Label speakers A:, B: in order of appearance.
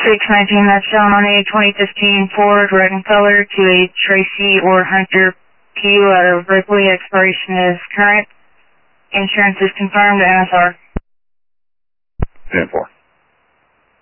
A: 619, that's shown on a 2015 Ford, red in color, to a Tracy or Hunter Q out of Ripley. Expiration is current. Insurance is confirmed. MSR.
B: 10-4.